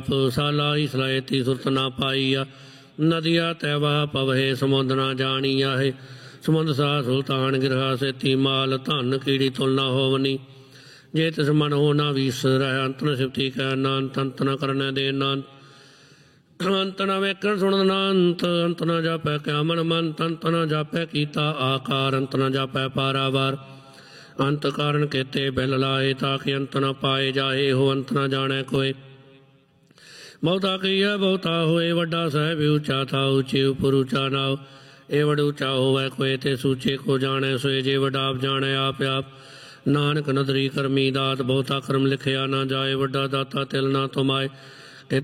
ਸਾਲਾ ਸਲਾਇਤੀ ਸੁਰਤ ਨਾ ਪਾਈਆ। ਨਦੀਆ ਤੈਵਾ ਪਵਹੇ ਸਮੁੰਦ ਨਾ ਜਾਣੀਆ ਹੈ। ਸਮੁੰਦ ਸਾ ਸੁਲਤਾਨ ਗਿਰਹਾ ਸੇਤੀ ਮਾਲ। ਧਨ ਕੀੜੀ ਤੁਲ ਨਾ ਹੋਵਨੀ ਜੇ ਤਿਸ ਮਨ ਹੋ ਨਾ ਵੀਸਰੈ। ਅੰਤ ਨ ਸਿਫਤੀ ਕੈ ਨਾਨਤ ਅੰਤ ਨ ਕਰਨੈ ਦੇ ਨਾਨਤ। ਅੰਤ ਨ ਵੇਖਣ ਸੁਣਨ ਨਾਨਤ। ਅੰਤ ਨ ਜਾਪੈ ਕਿਆ ਮਨ ਮੰਤ। ਅੰਤ ਨ ਜਾਪੈ ਕੀਤਾ ਆਕਾਰ। ਅੰਤ ਨ ਜਾਪੈ ਪਾਰਾਵਾਰ। ਅੰਤ ਕਾਰਨ ਕੇਤੇ ਬਿਲ ਲਾਏ ਤਾਕਿ ਅੰਤ ਨ ਪਾਏ ਜਾਏ। ਹੋ ਅੰਤ ਨ ਜਾਣੈ ਕੋਇ। ਬਹੁਤਾ ਕਹੀਐ ਬਹੁਤਾ ਹੋਏ। ਵੱਡਾ ਸਾਹਿਬ ਉੱਚਾ ਥਾ ਉੱਚੇ ਉਪਰ ਉੱਚਾ ਨਾਉ। ਇਹ ਵਡ ਉੱਚਾ ਹੋਵੈ ਕੋਇ ਤੇ ਸੂਚੇ ਕੋ ਜਾਣੈ ਸੋਏ। ਜੇ ਵਡ ਆਪ ਜਾਣੈ ਆਪ ਆਪ। ਨਾਨਕ ਨਦਰੀ ਕਰਮੀ ਦਾਤ ਬਹੁਤਾ ਕਰਮ ਲਿਖਿਆ ਨਾ ਜਾਏ। ਵੱਡਾ ਦਾਤਾ ਤਿਲ ਨਾ ਤੁਮਾਏ।